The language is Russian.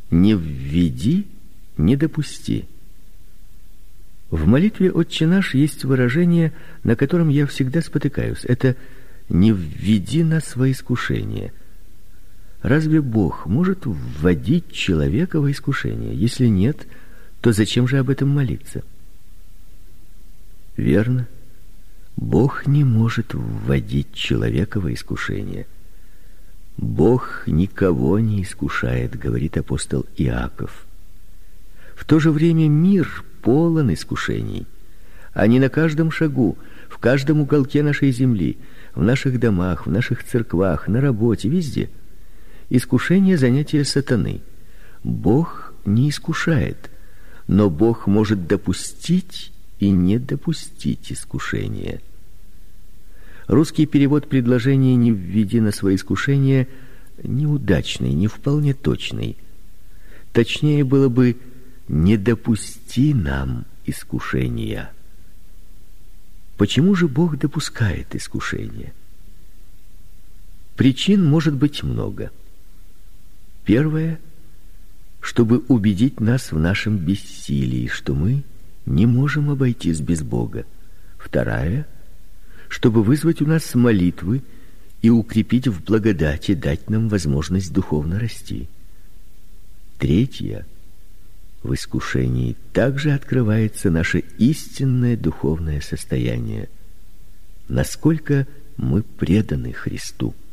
не введи, не допусти. В молитве «Отче наш» есть выражение, на котором я всегда спотыкаюсь. Это «не введи нас во искушение». Разве Бог может вводить человека во искушение? Если нет, то зачем же об этом молиться? Верно. Бог не может вводить человека во искушение. Бог никого не искушает, говорит апостол Иаков. В то же время мир полон искушений. Они на каждом шагу, в каждом уголке нашей земли, в наших домах, в наших церквах, на работе, везде. Искушение — занятие сатаны. Бог не искушает, но Бог может допустить и не допустить искушения. Русский перевод предложения «не введи нас во искушение» неудачный, не вполне точный. Точнее было бы «не допусти нам искушения». Почему же Бог допускает искушения? Причин может быть много. Первое, чтобы убедить нас в нашем бессилии, что мы не можем обойтись без Бога. Вторая, чтобы вызвать у нас молитвы и укрепить в благодати, дать нам возможность духовно расти. Третья, в искушении также открывается наше истинное духовное состояние, насколько мы преданы Христу.